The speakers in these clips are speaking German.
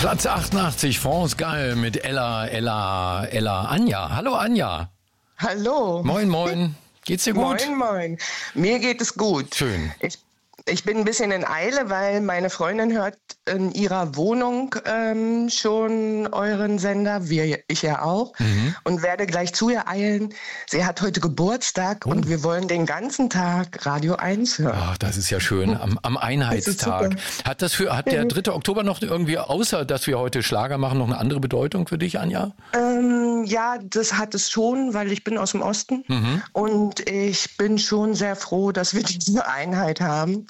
Platz 88, France Gall mit Ella, Anja. Hallo Anja. Hallo. Moin, moin. Geht's dir gut? Moin, moin. Mir geht es gut. Schön. Ich bin ein bisschen in Eile, weil meine Freundin hört in ihrer Wohnung schon euren Sender, ich ja auch, und werde gleich zu ihr eilen. Sie hat heute Geburtstag und wir wollen den ganzen Tag Radio 1 hören. Ach, das ist ja schön, am Einheitstag. Hat der 3. Oktober noch irgendwie, außer dass wir heute Schlager machen, noch eine andere Bedeutung für dich, Anja? Ja, das hat es schon, weil ich bin aus dem Osten und ich bin schon sehr froh, dass wir diese Einheit haben.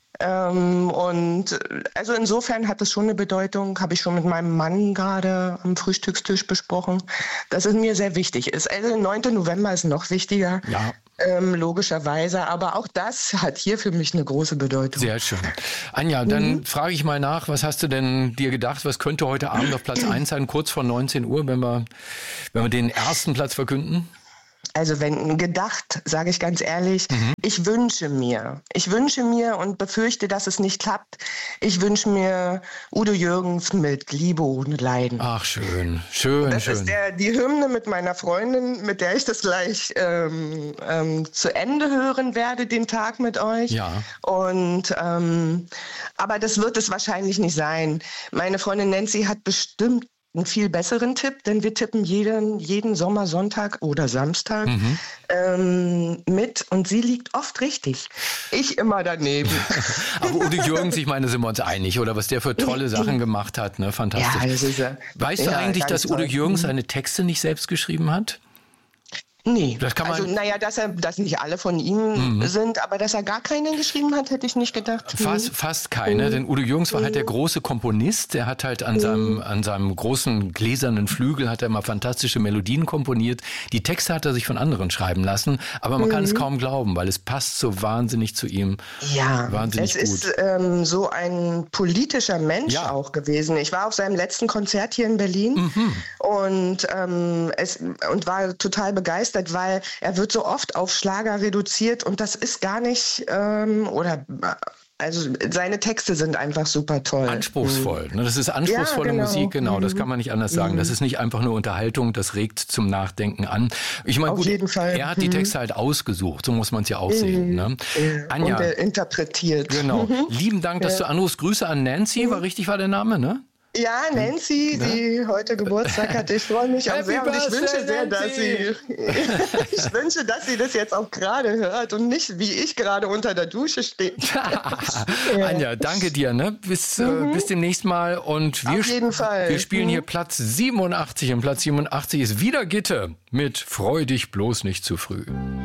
Und also insofern hat es schon eine Bedeutung, habe ich schon mit meinem Mann gerade am Frühstückstisch besprochen, dass es mir sehr wichtig ist. Also der 9. November ist noch wichtiger, ja. Logischerweise, aber auch das hat hier für mich eine große Bedeutung. Sehr schön. Anja, dann frage ich mal nach, was hast du denn dir gedacht, was könnte heute Abend auf Platz 1 sein, kurz vor 19 Uhr, wenn wir den ersten Platz verkünden? Also wenn gedacht, sage ich ganz ehrlich, ich wünsche mir und befürchte, dass es nicht klappt, ich wünsche mir Udo Jürgens mit Liebe ohne Leiden. Ach, schön. Das ist die Hymne mit meiner Freundin, mit der ich das gleich zu Ende hören werde, den Tag mit euch. Ja. Und aber das wird es wahrscheinlich nicht sein. Meine Freundin Nancy hat bestimmt einen viel besseren Tipp, denn wir tippen jeden Sommersonntag oder Samstag mit und sie liegt oft richtig. Ich immer daneben. Aber Udo Jürgens, ich meine, sind wir uns einig, oder was der für tolle Sachen gemacht hat, ne? Fantastisch. Ja, das ist Weißt du eigentlich, dass Udo Jürgens seine Texte nicht selbst geschrieben hat? Nee, das kann man dass nicht alle von ihm sind, aber dass er gar keinen geschrieben hat, hätte ich nicht gedacht. Fast keine, denn Udo Jürgens war halt der große Komponist, der hat halt an seinem großen gläsernen Flügel hat er mal fantastische Melodien komponiert. Die Texte hat er sich von anderen schreiben lassen, aber man kann es kaum glauben, weil es passt so wahnsinnig zu ihm. Ja, wahnsinnig gut. Es ist so ein politischer Mensch auch gewesen. Ich war auf seinem letzten Konzert hier in Berlin und war total begeistert, weil er wird so oft auf Schlager reduziert und das ist gar nicht, also seine Texte sind einfach super toll. Anspruchsvoll, ne? Das ist anspruchsvolle Musik, genau, das kann man nicht anders sagen. Das ist nicht einfach nur Unterhaltung, das regt zum Nachdenken an. Ich meine, gut, jeden Fall. Er hat die Texte halt ausgesucht, so muss man es ja auch sehen. Ne? Anja, und interpretiert. Genau, lieben Dank, dass du anrufst. Grüße an Nancy, war der Name, ne? Ja, Nancy, die heute Geburtstag hat. Ich freue mich auch sehr und ich wünsche sehr, dass sie das jetzt auch gerade hört und nicht wie ich gerade unter der Dusche stehe. Anja, danke dir, ne? Bis demnächst mal und auf jeden Fall. Wir spielen hier Platz 87 und Platz 87 ist wieder Gitte mit Freu dich bloß nicht zu früh.